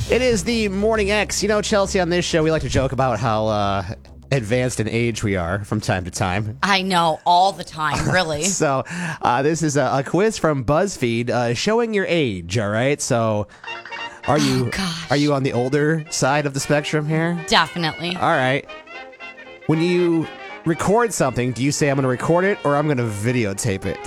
It is the Morning X. You know, Chelsea, on this show, we like to joke about how advanced in age we are from time to time. I know, all the time, really. So this is a quiz from BuzzFeed showing your age, all right? So are you on the older side of the spectrum here? Definitely. All right. When you record something, do you say I'm going to record it or I'm going to videotape it?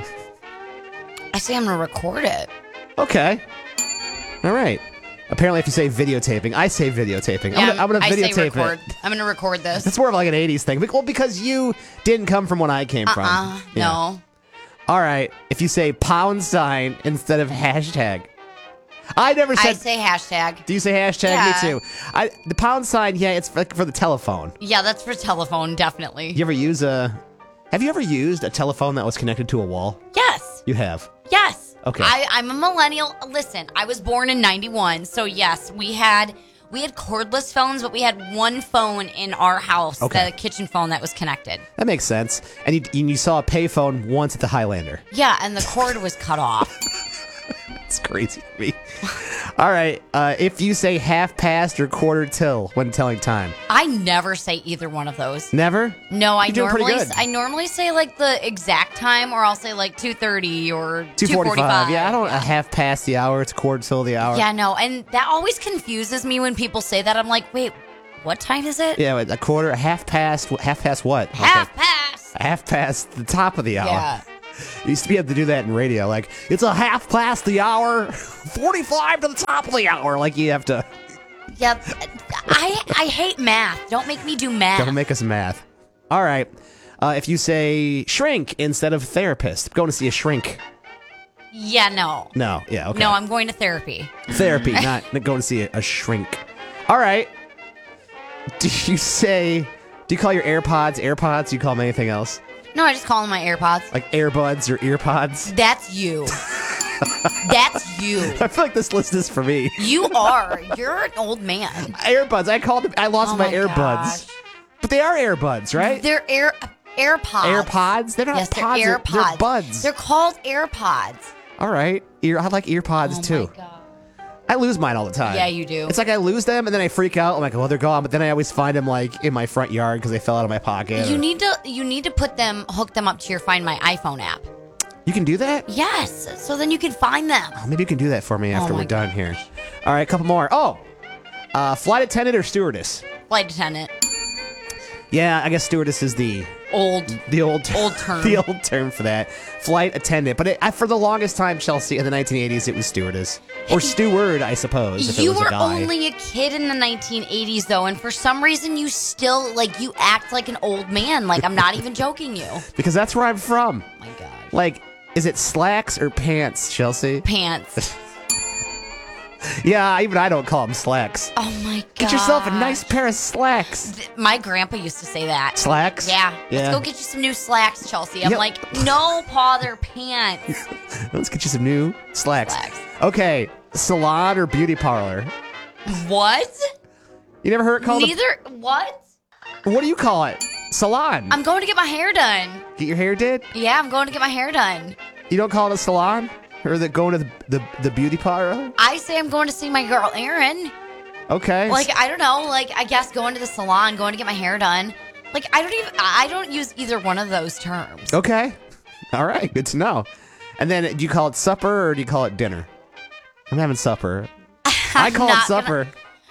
I say I'm going to record it. Okay. All right. Apparently, if you say videotaping, I say videotaping. Yeah, I'm going to videotape I say record. it. I'm going to record this. It's more of like an 80s thing. Well, because you didn't come from when I came from. Yeah. No. All right. If you say £sign instead of hashtag. I never said... I say hashtag. Do you say hashtag? Yeah. Me too. The £sign, yeah, it's for the telephone. Yeah, that's for telephone, definitely. Have you ever used a telephone that was connected to a wall? Yes. You have? Yes. Okay. I'm a millennial. Listen, I was born in 91, so yes, we had cordless phones, but we had one phone in our house, Okay. the kitchen phone that was connected. That makes sense. And you saw a payphone once at the Highlander. Yeah, and the cord was cut off. It's crazy to me. All right. If you say half past or quarter till when telling time. I never say either one of those. Never? No, I You're doing pretty good. normally say like the exact time, or I'll say like 2:30 or 2:45. Yeah, I don't a half past the hour. It's quarter till the hour. Yeah, no, and that always confuses me when people say that. I'm like, wait, what time is it? Yeah, a quarter, a half past what? Half past. A half past the top of the hour. Yeah. You used to be able to do that in radio. Like, it's a half past the hour, 45 to the top of the hour. Like, you have to... Yep. I hate math. Don't make me do math. Don't make us math. All right. If you say shrink instead of therapist, I'm going to see a shrink. Yeah, no. No, yeah, okay. No, I'm going to therapy. Therapy, not going to see a shrink. All right. Do you call your AirPods AirPods? Do you call them anything else? No, I just call them my AirPods. Like Airbuds or EarPods? That's you. That's you. I feel like this list is for me. You are. You're an old man. AirBuds. I lost my AirBuds. Gosh. But they are AirBuds, right? They're AirPods. AirPods? They're not Yes, they're pods. AirPods. They're buds. They're called AirPods. All right. I like EarPods too. My God. I lose mine all the time. Yeah, you do. It's like I lose them and then I freak out. I'm like, oh, they're gone. But then I always find them like in my front yard because they fell out of my pocket. You need to hook them up to your Find My iPhone app. You can do that? Yes. So then you can find them. Oh, maybe you can do that for me after my we're done here. All right, a couple more. Oh, flight attendant or stewardess? Flight attendant. Yeah, I guess stewardess is the old term. The old term for that. Flight attendant. But for the longest time, Chelsea, in the 1980s, it was stewardess. Or steward, I suppose, if You it was were a guy. only a kid in the 1980s, though, and for some reason you still, you act like an old man. Like, I'm not even joking you. Because that's where I'm from. Oh, my God. Like, is it slacks or pants, Chelsea? Pants. Yeah, even I don't call them slacks. Oh, my God. Get yourself a nice pair of slacks. My grandpa used to say that. Slacks? Yeah. Let's go get you some new slacks, Chelsea. I'm Yep. like, no, Pa, they're pants. Let's get you some new slacks. Slacks. Okay, salon or beauty parlor? What? You never heard it called What? What do you call it? Salon. I'm going to get my hair done. Get your hair did? Yeah, I'm going to get my hair done. You don't call it a salon? Or going to the beauty parlor? I say I'm going to see my girl, Erin. Okay. I don't know. I guess going to the salon, going to get my hair done. I don't use either one of those terms. Okay. All right. Good to know. And then do you call it supper or do you call it dinner? I'm having supper. I call it supper.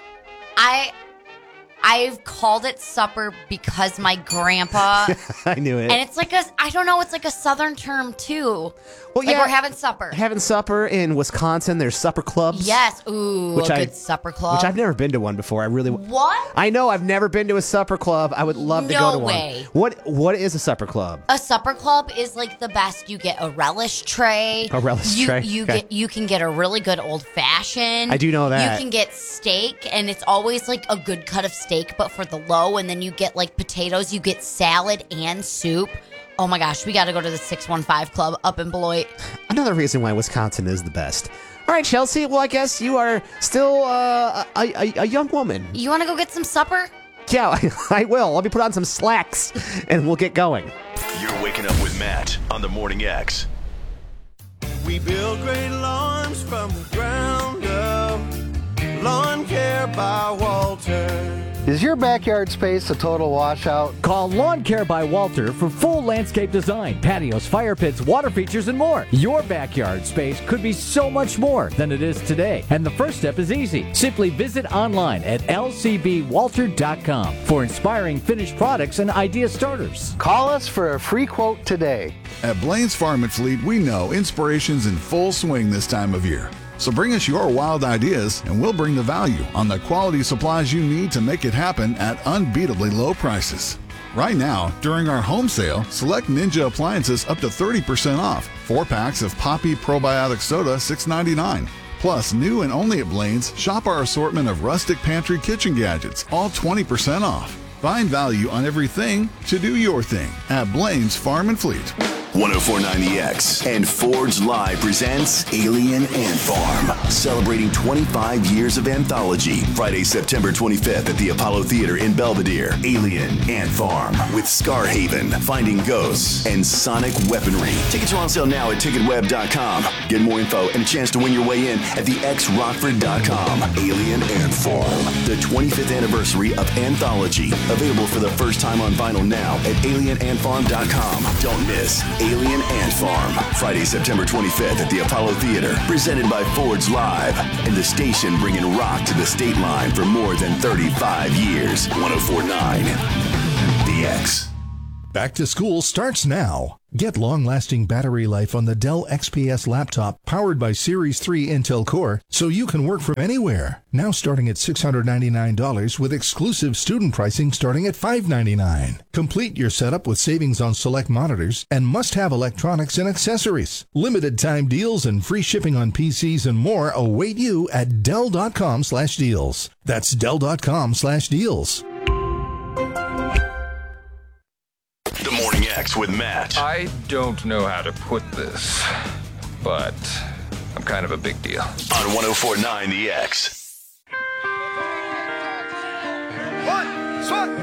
I've called it supper because my grandpa. I knew it. And it's I don't know, it's like a southern term too. Well, yeah. We're having supper. Having supper in Wisconsin, there's supper clubs. Yes. Ooh, Which a good supper club. Which I've never been to one before. I really. What? I know. I've never been to a supper club. I would love to go to No way. one. What is a supper club? A supper club is the best. You get a relish tray. A relish tray. Okay. You can get a really good old fashioned. I do know that. You can get steak, and it's always a good cut of steak, but for the low. And then you get potatoes. You get salad and soup. Oh my gosh, we got to go to the 615 Club up in Beloit. Another reason why Wisconsin is the best. All right, Chelsea. Well, I guess you are still a young woman. You want to go get some supper? Yeah, I will. Let me put on some slacks, and we'll get going. You're waking up with Matt on the Morning X. We build great lawns from the ground up. Lawn Is your backyard space a total washout? Call Lawn Care by Walter for full landscape design, patios, fire pits, water features, and more. Your backyard space could be so much more than it is today. And the first step is easy. Simply visit online at lcbwalter.com for inspiring finished products and idea starters. Call us for a free quote today. At Blaine's Farm and Fleet, we know inspiration's in full swing this time of year. So bring us your wild ideas and we'll bring the value on the quality supplies you need to make it happen at unbeatably low prices. Right now, during our home sale, select Ninja appliances up to 30% off. 4 packs of Poppy Probiotic Soda, $6.99. Plus, new and only at Blaine's, shop our assortment of rustic pantry kitchen gadgets, all 20% off. Find value on everything to do your thing at Blaine's Farm and Fleet. 1049 The X and Forge Live presents Alien Ant Farm, celebrating 25 years of anthology. Friday, September 25th at the Apollo Theater in Belvedere. Alien Ant Farm with Scarhaven, Finding Ghosts, and Sonic Weaponry. Tickets are on sale now at ticketweb.com. Get more info and a chance to win your way in at thexrockford.com. Alien Ant Farm, the 25th anniversary of anthology. Available for the first time on vinyl now at alienantfarm.com. Don't miss Alien Ant Farm, Friday, September 25th at the Apollo Theater, presented by Forge Live, and the station bringing rock to the state line for more than 35 years. 1049 The X. Back to school starts now. Get long-lasting battery life on the Dell XPS laptop powered by Series 3 Intel Core so you can work from anywhere. Now starting at $699 with exclusive student pricing starting at $599. Complete your setup with savings on select monitors and must-have electronics and accessories. Limited time deals and free shipping on PCs and more await you at Dell.com/deals. That's Dell.com/deals. The Morning X with Matt. I don't know how to put this, but I'm kind of a big deal. On 1049 The X. One, swat.